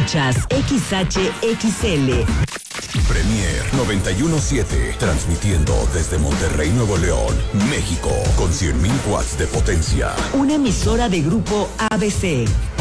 Escuchas XHXL. Premier 91.7, transmitiendo desde Monterrey, Nuevo León, México, con 100.000 watts de potencia. Una emisora de Grupo ABC.